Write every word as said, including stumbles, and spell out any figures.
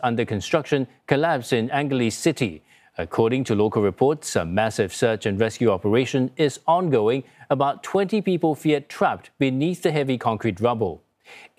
under construction collapsed in Angeles City. According to local reports, a massive search and rescue operation is ongoing. About twenty people feared trapped beneath the heavy concrete rubble.